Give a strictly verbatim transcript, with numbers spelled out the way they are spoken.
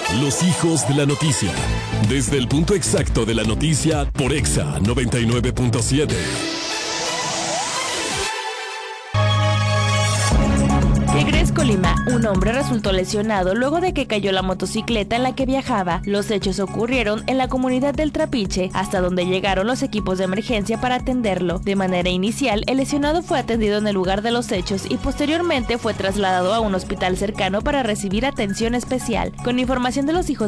Los hijos de la noticia. Desde el punto exacto de la noticia por Exa noventa y nueve punto siete. Tigres, Colima. Un hombre resultó lesionado luego de que cayó la motocicleta en la que viajaba. Los hechos ocurrieron en la comunidad del Trapiche, hasta donde llegaron los equipos de emergencia para atenderlo. De manera inicial, el lesionado fue atendido en el lugar de los hechos y posteriormente fue trasladado a un hospital cercano para recibir atención especial. Con información de los hijos